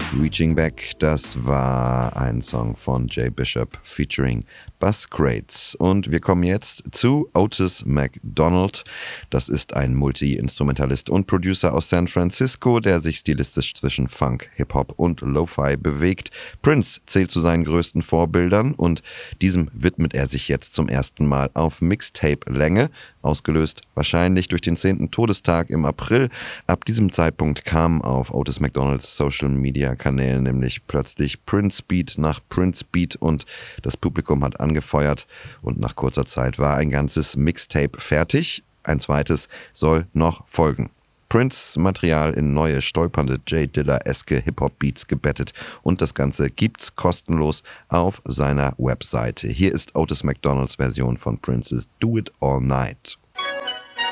Reaching Back, das war ein Song von Jay Bishop featuring Buscrates. Und wir kommen jetzt zu Otis McDonald. Das ist ein Multi-Instrumentalist und Producer aus San Francisco, der sich stilistisch zwischen Funk, Hip-Hop und Lo-Fi bewegt. Prince zählt zu seinen größten Vorbildern und diesem widmet er sich jetzt zum ersten Mal auf Mixtape-Länge, ausgelöst wahrscheinlich durch den 10. Todestag im April. Ab diesem Zeitpunkt kam auf Otis McDonalds Social-Media-Kanälen nämlich plötzlich Prince-Beat nach Prince-Beat und das Publikum hat angefeuert und nach kurzer Zeit war ein ganzes Mixtape fertig. Ein zweites soll noch folgen. Prince Material in neue, stolpernde Jay Dilla-eske Hip-Hop-Beats gebettet und das Ganze gibt's kostenlos auf seiner Webseite. Hier ist Otis McDonalds Version von Prince's Do It All Night.